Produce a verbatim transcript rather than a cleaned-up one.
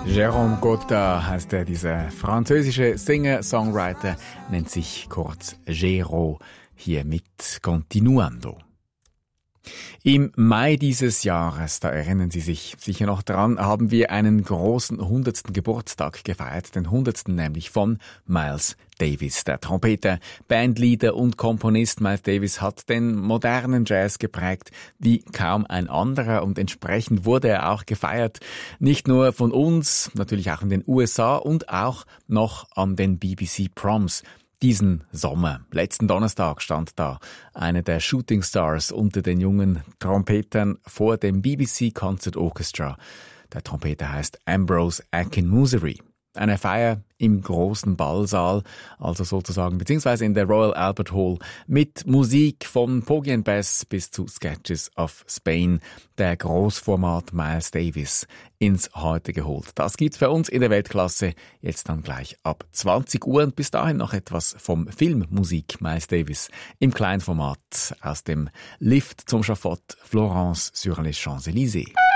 Jérôme Cotta heißt er, dieser französische Singer-Songwriter, nennt sich kurz Géraud, hier mit Continuando. Im Mai dieses Jahres, da erinnern Sie sich sicher noch dran, haben wir einen großen hundertsten Geburtstag gefeiert, den hundertsten nämlich von Miles Davis. Der Trompeter, Bandleader und Komponist Miles Davis hat den modernen Jazz geprägt wie kaum ein anderer und entsprechend wurde er auch gefeiert. Nicht nur von uns, natürlich auch in den U S A und auch noch an den B B C Proms. Diesen Sommer, letzten Donnerstag, stand da einer der Shooting Stars unter den jungen Trompetern vor dem B B C Concert Orchestra. Der Trompeter heißt Ambrose Akinmusire. Eine Feier im großen Ballsaal, also sozusagen, beziehungsweise in der Royal Albert Hall, mit Musik von Porgy and Bess bis zu Sketches of Spain, der Großformat Miles Davis ins Heute geholt. Das gibt's bei uns in der Weltklasse, jetzt dann gleich ab zwanzig Uhr und bis dahin noch etwas vom Film Musik Miles Davis im Kleinformat aus dem Lift zum Schafott Florence sur les Champs-Élysées.